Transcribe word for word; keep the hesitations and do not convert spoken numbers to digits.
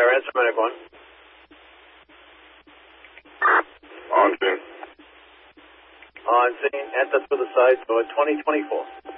answer, Medic one. On scene. On scene, enter for the site for twenty twenty-four.